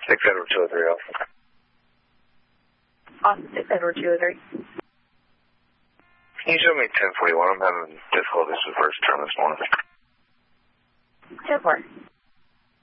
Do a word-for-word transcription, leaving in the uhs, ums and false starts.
six Edward two oh three Alpha. Austin six Edward two oh three. Can you show me ten forty-one? I'm having difficulties with first turn this morning. ten four.